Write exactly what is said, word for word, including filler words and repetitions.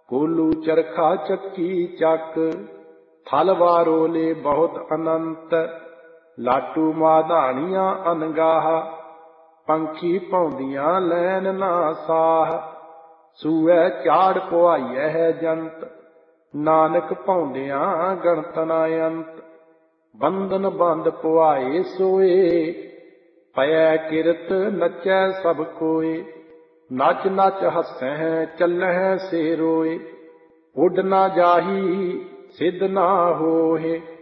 ਕੋਲੂ ਚਰਖਾ ਚੱਕੀ ਚੱਕ, ਥਲ ਵਾਰੋਲੇ ਬਹੁਤ ਅਨੰਤ। ਲਾਟੂ ਮਾਧਾਣੀਆਂ ਅਨਗਾਹ, ਪੰਖੀ ਪਾਉਂਦੀਆਂ ਲੈਨ ਨਾ ਸਾਹ। ਸੂਐ ਝਾੜ ਪੁਆਈਐ ਜੰਤ, ਨਾਨਕ ਪਾਉਂਦਿਆਂ ਗਣਤ ਨਾ ਅੰਤ। ਬੰਧਨ ਬੰਦ ਪੁਆਏ ਸੋਏ, ਪਇਐ ਕਿਰਤ ਨਚੈ ਸਭ ਕੋਏ। ਨਚ ਨਚ ਹੱਸਹਿ ਚੱਲਹਿ ਸੇ ਰੋਏ, ਉੱਡ ਨਾ ਜਾਹੀ ਸਿੱਧ ਨਾ ਹੋਹੇ।